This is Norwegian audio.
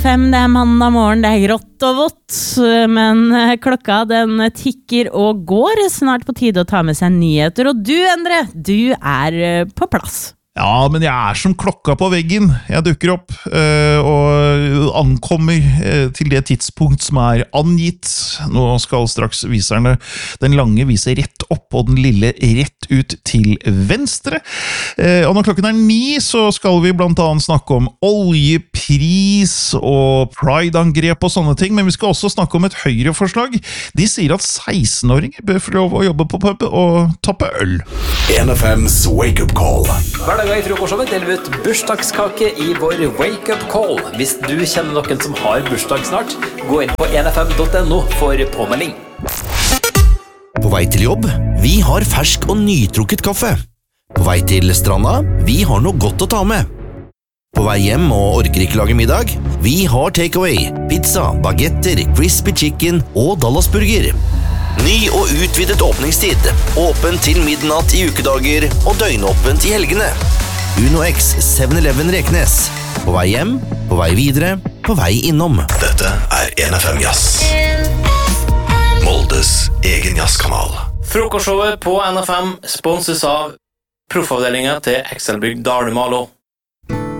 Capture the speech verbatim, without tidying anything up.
fem, det er mandag morgen, det er grått og vått, men klokka den tikker og går, snart på tide å ta med seg nyheter, og du, Endre, du er på plass. Ja, men jeg er som klokka på veggen. Jeg dukker opp øh, og ankommer øh, til det tidspunkt som er angitt. Nå skal straks viserne den lange vise rett opp og den lille rett ut til venstre. Eh, og når klokken er ni så skal vi blant annet snakke om oljepris og pride-angrep og sånne ting, men vi skal også snakke om et høyreforslag. De sier at seksten-åringer bør få lov å jobbe på pub og tappe øl. N F M's Wake Up Call. Hver dag i frokostshowet deler vi ut bursdagskake i vår Wake Up Call. Hvis du kjenner noen som har bursdag snart, gå inn på n f m punktum n o for påmelding. På vei til jobb, vi har fersk og nytrukket kaffe. På vei til stranda, vi har noe godt å ta med. På vei hjem og orker ikke lage middag, vi har takeaway, pizza, bagetter, crispy chicken og Dallasburger. Ny og utvidet åpningstid, åpen til midnatt i ukedager og døgnåpent i helgene. Uno X seven eleven Reknes. På vei hjem, på vei videre, på vei innom. Dette er N F M Jazz. Moldes egen jazzkanal. Frokostshowet på N F M sponses av proffavdelingen til Excelbygg Dalmalo.